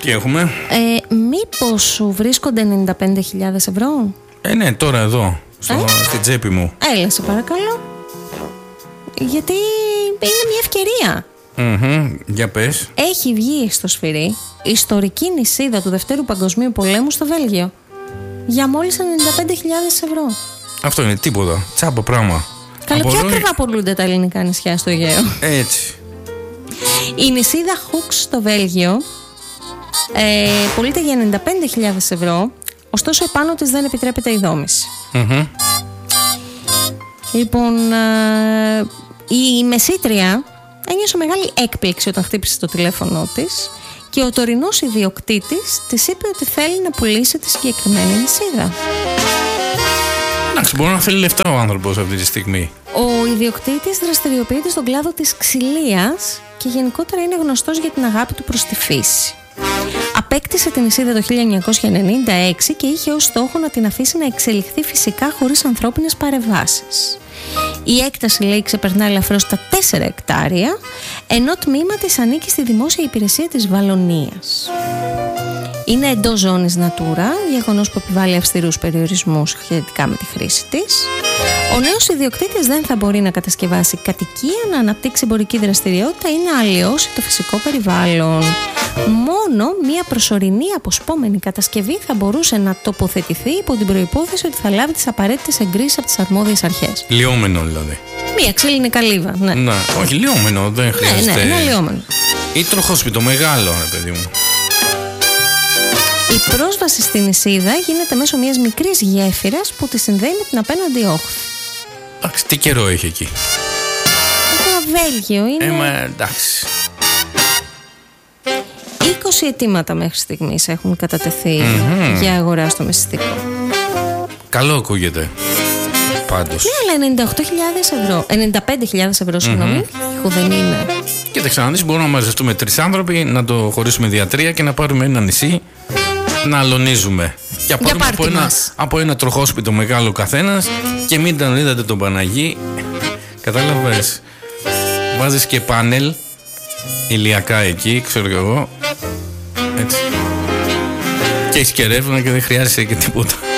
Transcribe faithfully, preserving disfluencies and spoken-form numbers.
Τι έχουμε? Ε, μήπως σου βρίσκονται ενενήντα πέντε χιλιάδες ευρώ? Ε, ναι, τώρα εδώ, στο, ε? στην τσέπη μου. Έλα, σε παρακαλώ. Γιατί είναι μια ευκαιρία. Mm-hmm. Για πες. Έχει βγει στο Σφυρί ιστορική νησίδα του Δευτέρου Παγκοσμίου Πολέμου στο Βέλγιο για μόλις ενενήντα πέντε χιλιάδες ευρώ. Αυτό είναι τίποτα. Τσάμπα πράγμα. Καλά, Απορώ... πιο ακριβά πωλούνται τα ελληνικά νησιά στο Αιγαίο. Έτσι. Η νησίδα Χουξ στο Βέλγιο ε, πωλείται για ενενήντα πέντε χιλιάδες ευρώ, ωστόσο επάνω της δεν επιτρέπεται η δόμηση. Mm-hmm. Λοιπόν, ε, η μεσήτρια ένιωσε μεγάλη έκπληξη όταν χτύπησε το τηλέφωνο της και ο τωρινός ιδιοκτήτης της είπε ότι θέλει να πουλήσει τη συγκεκριμένη νησίδα. Εντάξει, μπορεί να θέλει λεφτά ο άνθρωπος αυτή τη στιγμή. Ο ιδιοκτήτης δραστηριοποιείται στον κλάδο της ξυλίας και γενικότερα είναι γνωστός για την αγάπη του προς τη φύση. Απέκτησε την νησίδα το χίλια εννιακόσια ενενήντα έξι και είχε ως στόχο να την αφήσει να εξελιχθεί φυσικά χωρίς ανθρώπινες παρεμβάσεις. Η έκταση, λέει, ξεπερνά ελαφρώς τα τέσσερα εκτάρια, ενώ τμήμα της ανήκει στη δημόσια υπηρεσία της Βαλωνίας. Είναι εντός ζώνης Natura, γεγονός που επιβάλλει αυστηρούς περιορισμούς σχετικά με τη χρήση της. Ο νέος ιδιοκτήτης δεν θα μπορεί να κατασκευάσει κατοικία, να αναπτύξει εμπορική δραστηριότητα ή να αλλοιώσει το φυσικό περιβάλλον. Μόνο μια προσωρινή αποσπόμενη κατασκευή θα μπορούσε να τοποθετηθεί υπό την προϋπόθεση ότι θα λάβει τις απαραίτητες εγκρίσεις από τις αρμόδιες αρχές. Λιώμενο δηλαδή. Μία ξύλινη καλύβα, ναι. Να, όχι, λιώμενο, δεν χρειάζεται. Ναι, ναι, ένα λιώμενο. Ή τροχόσπιτο μεγάλο, ρε παιδί μου. Η πρόσβαση στην νησίδα γίνεται μέσω μιας μικρής γέφυρας που τη συνδέει με την απέναντι όχθη. Εντάξει, τι καιρό έχει εκεί. Το Βέλγιο είναι... Ε, μα εντάξει. είκοσι αιτήματα μέχρι στιγμής έχουν κατατεθεί mm-hmm. για αγορά στο μεσιστικό. Καλό ακούγεται. Πάντως. Ναι, αλλά ενενήντα οκτώ χιλιάδες ευρώ. ενενήντα πέντε χιλιάδες ευρώ, συγγνώμη. Mm-hmm. Λίγο δεν είναι. Κοίταξε να δεις, μπορούμε να μαζευτούμε τρεις άνθρωποι, να το χωρίσουμε δια τρία και να πάρουμε ένα νησί να αλωνίζουμε. Και να πάρουμε από ένα, από ένα τροχόσπιτο μεγάλο καθένας και μην τον είδατε τον Παναγί. Κατάλαβες. Βάζεις και πάνελ ηλιακά εκεί, ξέρω κι εγώ. Έτσι. Και έχεις και ρεύμα και δεν χρειάζεσαι και τίποτα.